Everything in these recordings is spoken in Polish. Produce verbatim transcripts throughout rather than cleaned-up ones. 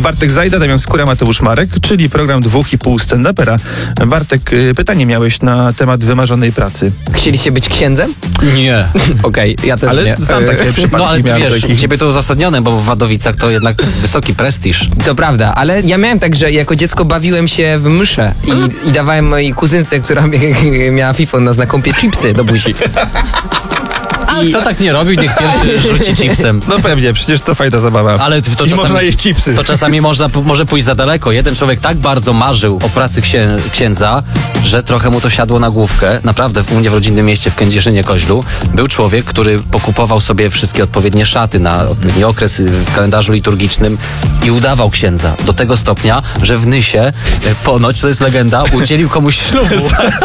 Bartek Zajda, Damian Skóra, Mateusz Marek, czyli program dwóch i pół stand-upera. Bartek, pytanie miałeś na temat wymarzonej pracy. Chcieliście być księdzem? Nie. Okej, okay, ja też ale nie. znam takie przypadki. No ale miałem wiesz, takich... u ciebie to uzasadnione, bo w Wadowicach to jednak wysoki prestiż. To prawda, ale ja miałem tak, że jako dziecko bawiłem się w myszę i, i dawałem mojej kuzynce, która miała fifą na znakompie chipsy do buzi. I... Kto tak nie robił, niech pierwszy rzuci chipsem. No pewnie, przecież to fajna zabawa. Ale to I czasami, można jeść chipsy. To czasami można, może pójść za daleko. Jeden człowiek tak bardzo marzył o pracy księ, księdza, że trochę mu to siadło na główkę. Naprawdę u mnie w rodzinnym mieście w Kędzierzynie-Koźlu był człowiek, który pokupował sobie wszystkie odpowiednie szaty na odpowiedni okres w kalendarzu liturgicznym i udawał księdza. Do tego stopnia, że w Nysie, ponoć, to jest legenda, udzielił komuś ślubu.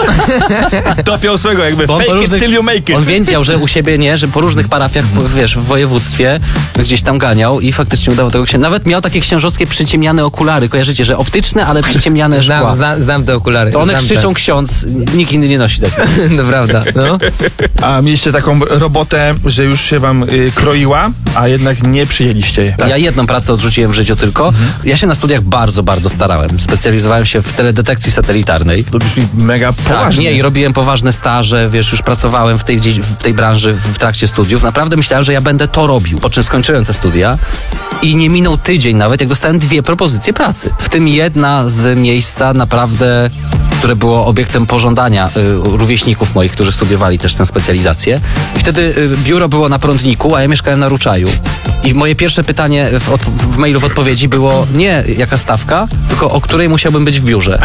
Dopiął swego jakby Bo fake it różnych, till you make it. On wiedział, że u siebie nie, że po różnych parafiach, w, wiesz, w województwie gdzieś tam ganiał i faktycznie udało tego księdza. Nawet miał takie księżowskie przyciemniane okulary. Kojarzycie, że optyczne, ale przyciemniane szkła. Znam, znam, znam te okulary. To one znam krzyczą te. ksiądz, nikt inny nie nosi takich. To prawda, no. A mieliście taką robotę, że już się wam y, kroiła, a jednak nie przyjęliście jej. Tak? Ja jedną pracę odrzuciłem w życiu tylko. Ja się na studiach bardzo, bardzo starałem. Specjalizowałem się w teledetekcji satelitarnej. To brzmi mega Tak, poważnie. nie, i robiłem poważne staże, wiesz, już pracowałem w tej, w tej branży w, w trakcie studiów. Naprawdę myślałem, że ja będę to robił. Po czym skończyłem te studia i nie minął tydzień nawet, jak dostałem dwie propozycje pracy. W tym jedna z miejsca naprawdę, które było obiektem pożądania y, rówieśników moich, którzy studiowali też tę specjalizację. I wtedy y, biuro było na Prądniku, a ja mieszkałem na Ruczaju. I moje pierwsze pytanie w, od, w mailu w odpowiedzi było nie jaka stawka, tylko o której musiałbym być w biurze.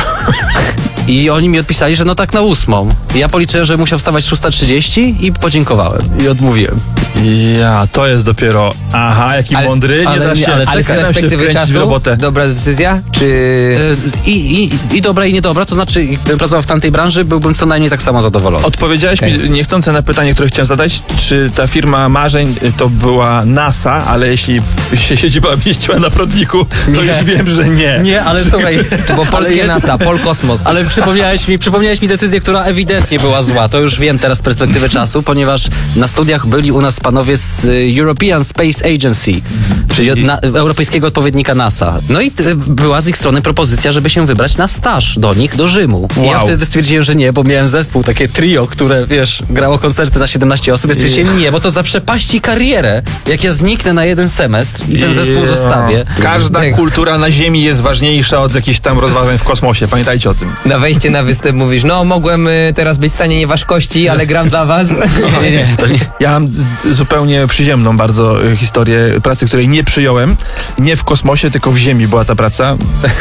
I oni mi odpisali, że no tak na ósmą. I ja policzyłem, że musiał wstawać szósta trzydzieści i podziękowałem. I odmówiłem. Ja, to jest dopiero, aha, jaki Ale- mądry, nie ale zaś nie, się, ale Ale z zaczynam się perspektywy wkręcić czasu, w robotę. dobra decyzja? Czy... Y, I, i, I dobra, i niedobra, to znaczy gdybym pracował w tamtej branży, byłbym co najmniej tak samo zadowolony. Odpowiedziałeś Okay. mi niechcące na pytanie, które chciałem zadać, czy ta firma marzeń to była NASA, ale jeśli się siedziba mieściła na Prądniku, to Nie. już wiem, że nie. Nie, ale słuchaj, To było polskie jest- NASA, Polkosmos. ale przypomniałeś mi, przypomniałeś mi decyzję, która ewidentnie była zła. To już wiem teraz z perspektywy czasu, ponieważ na studiach byli u nas panowie z y, European Space Agency, czyli od na, europejskiego odpowiednika NASA. No i y, była z ich strony propozycja, żeby się wybrać na staż do nich, do Rzymu. I ja Wow. wtedy stwierdziłem, że nie, bo miałem zespół, takie trio, które, wiesz, grało koncerty na siedemnaście osób. Ja stwierdziłem, nie, bo to zaprzepaści karierę, jak ja zniknę na jeden semestr i ten zespół Yeah. zostawię. Każda Tak. kultura na Ziemi jest ważniejsza od jakichś tam rozważań w kosmosie. Pamiętajcie o tym. Na wejście na występ mówisz, no mogłem y, teraz być w stanie nieważkości, ale gram dla was. Nie, nie, to nie. Ja mam z- zupełnie przyziemną bardzo y, historię pracy, której nie przyjąłem. Nie w kosmosie, tylko w Ziemi była ta praca.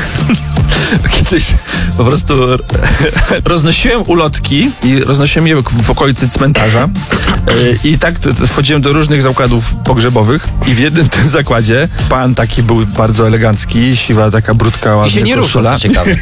Kiedyś po prostu roznosiłem ulotki i roznosiłem je w okolicy cmentarza. Y, I tak t- t- wchodziłem do różnych zakładów pogrzebowych i w jednym tym zakładzie pan taki był bardzo elegancki, siwa taka brudka, ładna I się nie ruszał, koszula. co ciekawe.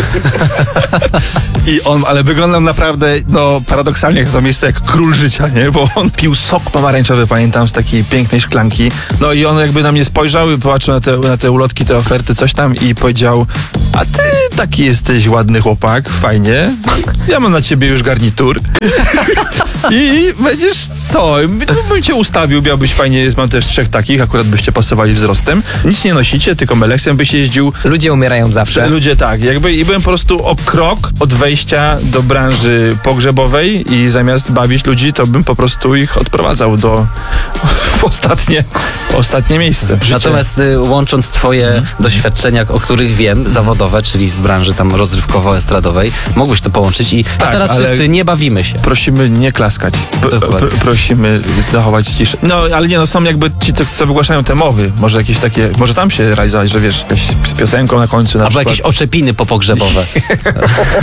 I on, ale wyglądam naprawdę, no paradoksalnie jak to miejsce jak król życia, nie? Bo on pił sok pomarańczowy, pamiętam, z takiej pięknej szklanki. No i on jakby na mnie spojrzał i popatrzył na te, na te ulotki, te oferty, coś tam i powiedział: a ty taki jesteś ładny chłopak, fajnie. Ja mam na ciebie już garnitur. I będziesz co? Bym cię ustawił, miałbyś fajnie, jest, mam też trzech takich, akurat byście pasowali wzrostem. Nic nie nosicie, tylko meleksem byś jeździł. Ludzie umierają zawsze. Ludzie tak, jakby i byłem po prostu o krok od wejścia do branży pogrzebowej i zamiast bawić ludzi, to bym po prostu ich odprowadzał do w ostatnie, ostatnie miejsce. w życie. Natomiast y, łącząc twoje doświadczenia, o których wiem, zawodowe, czyli w branży tam rozrywkowo-estradowej, mogłeś to połączyć i a Tak, teraz ale- wszyscy nie bawimy się. Prosimy nie klaskać. P- Dokładnie. pr- prosimy zachować ciszę. No, ale nie, no są jakby ci, co, co wygłaszają te mowy. Może jakieś takie, może tam się realizować, że wiesz, jakieś z piosenką na końcu na Albo przykład. jakieś oczepiny popogrzebowe.